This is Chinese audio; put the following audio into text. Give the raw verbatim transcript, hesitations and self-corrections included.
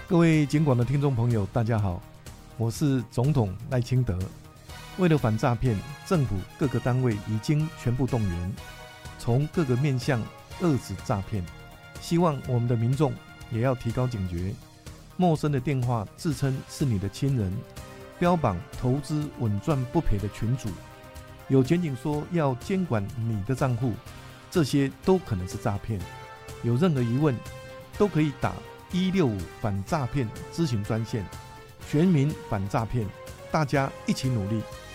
各位警广的听众朋友，大家好，我是总统赖清德。为了反诈骗，政府各个单位已经全部动员，从各个面向遏止诈骗。希望我们的民众也要提高警觉，陌生的电话自称是你的亲人，标榜投资稳赚不赔的群组，有检警说要监管你的账户，这些都可能是诈骗。有任何疑问，都可以打一六五反诈骗咨询专线，全民反诈骗，大家一起努力。